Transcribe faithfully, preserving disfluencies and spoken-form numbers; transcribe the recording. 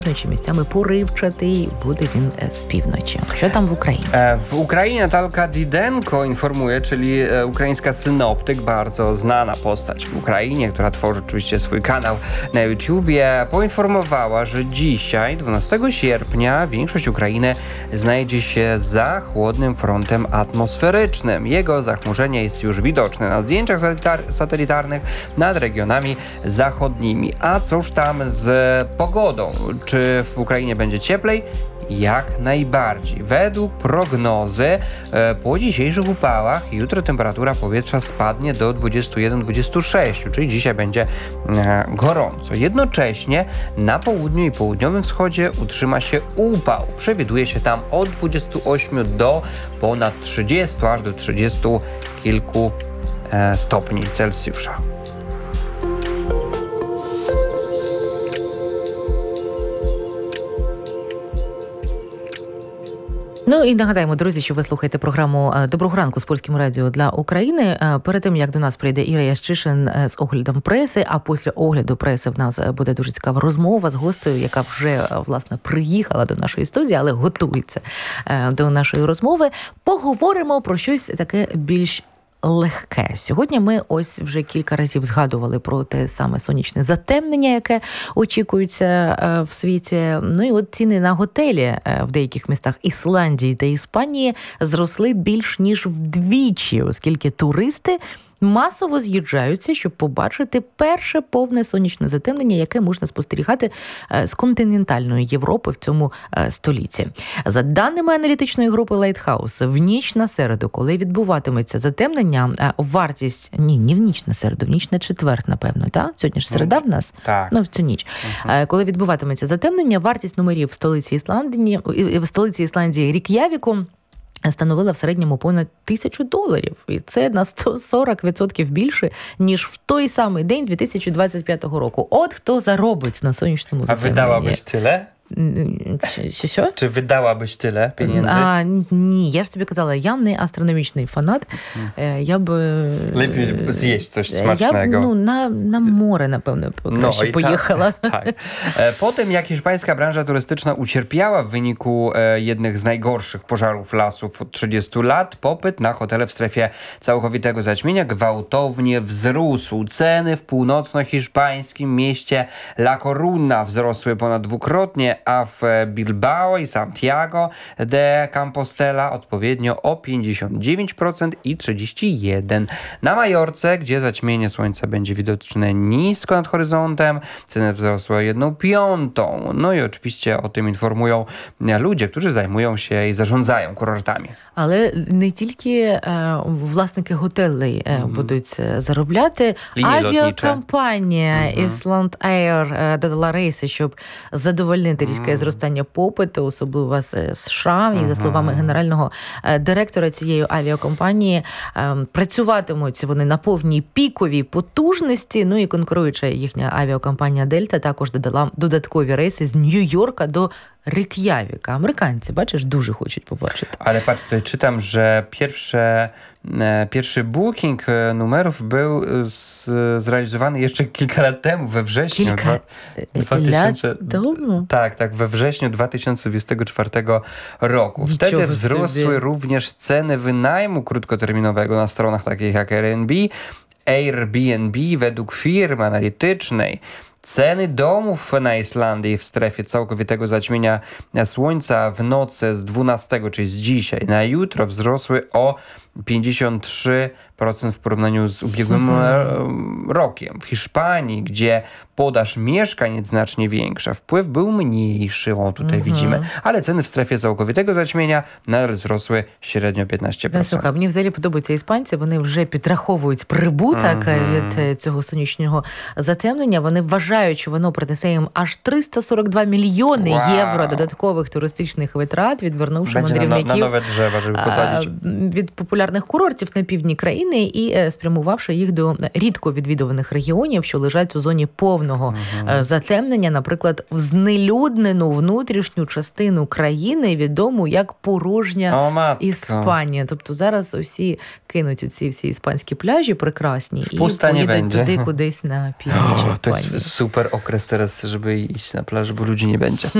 місцями поривчатий, буде він з півночі. Що там в Україні? W Ukrainie Natalka Didenko informuje, czyli ukraińska synoptyk, bardzo znana postać w Ukrainie, która tworzy oczywiście swój kanał na YouTubie, poinformowała, że dzisiaj, dwunastego sierpnia, większość Ukrainy znajdzie się za chłodnym frontem atmosferycznym. Jego zachmurzenie jest już widoczne na zdjęciach satelitarnych nad regionami zachodnimi. A cóż tam z pogodą? Czy w Ukrainie będzie cieplej? Jak najbardziej. Według prognozy e, po dzisiejszych upałach jutro temperatura powietrza spadnie do dwudziestu jeden do dwudziestu sześciu, czyli dzisiaj będzie e, gorąco. Jednocześnie na południu i południowym wschodzie utrzyma się upał. Przewiduje się tam od dwudziestu ośmiu do ponad trzydziestu, aż do trzydziestu kilku e, stopni Celsjusza. Ну і нагадаємо, друзі, що ви слухаєте програму «Доброго ранку» з Польським радіо для України. Перед тим, як до нас прийде Іра Ящишин з оглядом преси, а після огляду преси в нас буде дуже цікава розмова з гостею, яка вже, власне, приїхала до нашої студії, але готується до нашої розмови, поговоримо про щось таке більш легке. Сьогодні ми ось вже кілька разів згадували про те саме сонячне затемнення, яке очікується в світі. Ну і от ціни на готелі в деяких містах Ісландії та Іспанії зросли більш ніж вдвічі, оскільки туристи масово з'їжджаються, щоб побачити перше повне сонячне затемнення, яке можна спостерігати з континентальної Європи в цьому столітті. За даними аналітичної групи Lighthouse, в ніч на середу, коли відбуватиметься затемнення, вартість... Ні, не в ніч на середу, в ніч на четвер, напевно, так? Сьогодні ж середа в нас? Так. Ну, в цю ніч. Uh-huh. Коли відбуватиметься затемнення, вартість номерів в столиці Ісландії, в столиці Ісландії Рейк'явіку становила в середньому понад тисячу доларів. І це на сто сорок відсотків більше, ніж в той самий день дві тисячі двадцять п'ятого року. От хто заробить на сонячному затемненні. А видałabyś tyle? Що, що? Чи видałabyś tyle pieniędzy? А, ні, я ж тобі казала, я не астрономічний фанат. Mm. Я б... Lepiej zjeść coś smacznego. Я б, ну, на, на море, напевно, краще no, поїхала. Tak, tak. Po tym, jak hiszpańska branża turystyczna ucierpiała w wyniku jednych z najgorszych pożarów lasów od trzydziestu lat, popyt na hotele w strefie całkowitego zaćmienia gwałtownie wzrósł. Ceny w północno-hiszpańskim mieście La Coruña wzrosły ponad dwukrotnie, a w Bilbao i Santiago de Compostela odpowiednio o pięćdziesiąt dziewięć procent i trzydzieści jeden procent. Na Majorce, gdzie zaćmienie słońca będzie widoczne nisko nad horyzontem, ceny wzrosły o jedną piątą. No i oczywiście o tym informują ludzie, którzy zajmują się i zarządzają kurortami. Але не тільки е, власники готелей е, mm-hmm. будуть заробляти. Авіакомпанія mm-hmm. Iceland Air е, додала рейси, щоб задовольнити різке mm-hmm. зростання попиту, особливо з США. Mm-hmm. І за словами генерального е, директора цієї авіакомпанії, е, працюватимуть вони на повній піковій потужності. Ну і конкуруюча їхня авіакомпанія Delta також додала додаткові рейси з Нью-Йорка до Рейк'явіка. Американці, бачиш, дуже хочуть побачити. Ale patrz, tutaj czytam, że pierwsze, e, pierwszy booking numerów był z, zrealizowany jeszcze kilka lat temu, we wrześniu. Kilka dwa, lat dwa tysiące, temu? Tak, tak, we wrześniu dwa tysiące dwudziestego czwartego roku. Niczego Wtedy wzrosły sobie. również ceny wynajmu krótkoterminowego na stronach takich jak Airbnb. Airbnb według firmy analitycznej ceny domów na Islandii w strefie całkowitego zaćmienia słońca w nocy z dwunastego, czyli z dzisiaj, na jutro wzrosły o pięćdziesiąt trzy procent w porównaniu z ubiegłym hmm. rokiem. W Hiszpanii, gdzie podaż mieszkań jest znacznie większa, wpływ był mniejszy, o tutaj hmm. widzimy, ale ceny w strefie całkowitego zaćmienia nadal wzrosły średnio piętnaście procent. Слухай, мені взагалі подобаються іспанці, вони вже підраховують прибуток mm-hmm. від цього сонячного затемнення, вони вважають, що воно принесе їм аж триста сорок два мільйони wow. євро додаткових туристичних витрат, відвернувши Będzie мандрівників на, на нове drzewa, żeby posadzić. від популярних популярних курортів на півдні країни і спрямувавши їх до рідко відвідуваних регіонів, що лежать у зоні повного uh-huh. затемнення, наприклад, в знелюднену внутрішню частину країни, відому як порожня oh, Іспанія. Тобто зараз усі кинуть ці всі іспанські пляжі прекрасні і поїдуть туди кудись на північ Іспанії. To jest super okres teraz, żeby iść na plażę, bo ludzi nie będzie.